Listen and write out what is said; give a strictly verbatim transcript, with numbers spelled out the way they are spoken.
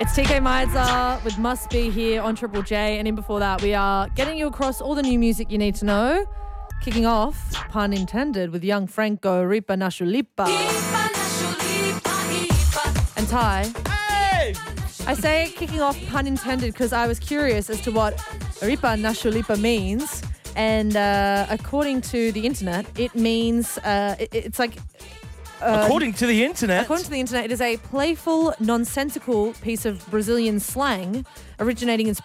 It's T K Meidzer with Must Be here on Triple J. And in before that, we are getting you across all the new music you need to know. Kicking off, pun intended, with young Franco, Ripa Nashulipa. And Ty. Hey! I say kicking off, pun intended, because I was curious as to what Ripa Nashulipa means. And uh, according to the internet, it means, uh, it, it's like... Uh, according to the internet? According to the internet, it is a playful, nonsensical piece of Brazilian slang originating in